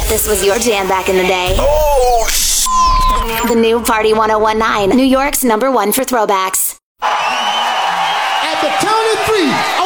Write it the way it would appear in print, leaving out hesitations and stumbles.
bet this was your jam back in the day. The new Party 101.9, New York's #1 for throwbacks. At the count of 3,